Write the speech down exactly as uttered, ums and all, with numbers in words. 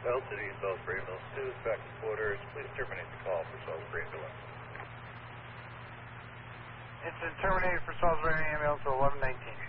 Bell City, Salisbury Mills two, back to quarters. Please terminate the call for Salisbury ambulance. Incident terminated for Salisbury ambulance to eleven nineteen.